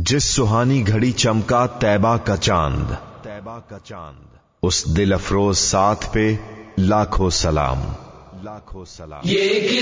जिस सुहानी घड़ी चमका तैबा का चांद, उस दिल अफरोज साथ पे लाखों सलाम। ये